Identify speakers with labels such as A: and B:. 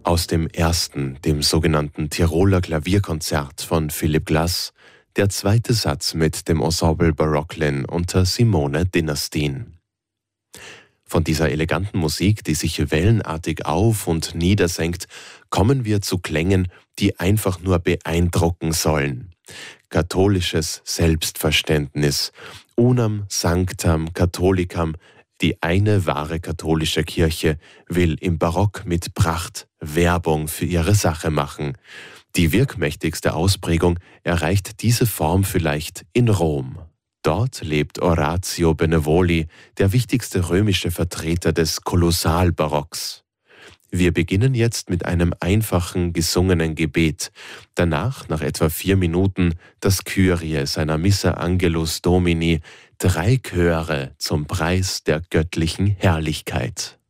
A: Aus dem ersten, dem sogenannten Tiroler Klavierkonzert von Philip Glass, der zweite Satz mit dem Ensemble Barocklin unter Simone Dinnerstein. Von dieser eleganten Musik, die sich wellenartig auf- und niedersenkt, kommen wir zu Klängen, die einfach nur beeindrucken sollen. Katholisches Selbstverständnis, unam sanctam catholicam, die eine wahre katholische Kirche will im Barock mit Pracht Werbung für ihre Sache machen. Die wirkmächtigste Ausprägung erreicht diese Form vielleicht in Rom. Dort lebt Orazio Benevoli, der wichtigste römische Vertreter des Kolossalbarocks. Wir beginnen jetzt mit einem einfachen gesungenen Gebet. Danach, nach etwa 4 Minuten, das Kyrie seiner Missa Angelus Domini, 3 Chöre zum Preis der göttlichen Herrlichkeit.